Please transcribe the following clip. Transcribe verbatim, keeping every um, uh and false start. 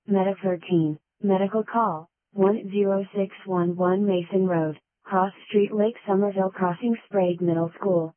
Medic thirteen, medical call, one zero six one one Mason Road, Cross Street, Lake Somerville Crossing, Sprague Middle School.